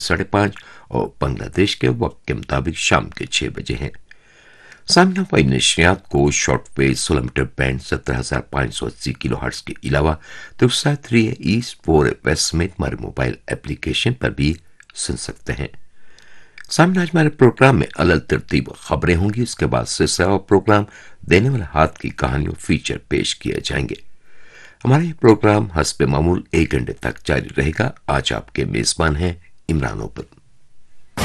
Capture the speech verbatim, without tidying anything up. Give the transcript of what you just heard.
साढ़े पाँच और बांग्लादेश के वक्त के मुताबिक शाम के छह बजे हैं। सामना वाई नशरियात को शॉर्ट वेव सोलह मीटर बैंड सत्रह हजार पाँच सौ अस्सी किलो हर्ट्ज के अलावा तुफसा थ्री ईस्ट फोर वेस्ट समेत हमारे मोबाइल एप्लीकेशन पर भी सुन सकते हैं। सामने आज हमारे प्रोग्राम में अलग तरतीब खबरें होंगी, उसके बाद सिलसिला और प्रोग्राम देने वाले हाथ की कहानियों फीचर पेश किए जाएंगे। हमारा ये प्रोग्राम हस्ब मामूल एक घंटे तक जारी रहेगा। आज आपके मेजबान हैं इमरान ओपन।